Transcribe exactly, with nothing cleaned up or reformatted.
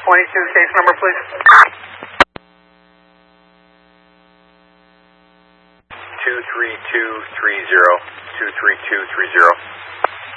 twenty-two, case number, please. two three two three zero, two three two three zero.